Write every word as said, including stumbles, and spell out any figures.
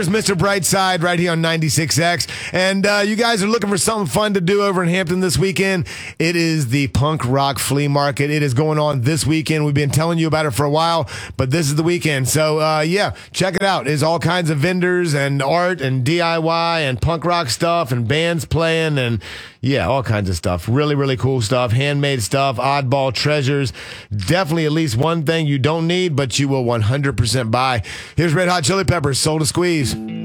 There's Mister Brightside right here on ninety-six X. And uh, you guys are looking for something fun to do over in Hampton this weekend. It is the Punk Rock Flea Market. It is going on this weekend. We've been telling you about it for a while, but this is the weekend. So, uh, yeah, check it out. There's all kinds of vendors and art and D I Y and punk rock stuff and bands playing and, yeah, all kinds of stuff. Really, really cool stuff. Handmade stuff, oddball treasures. Definitely at least one thing you don't need, but you will one hundred percent buy. Here's Red Hot Chili Peppers, Soul to Squeeze.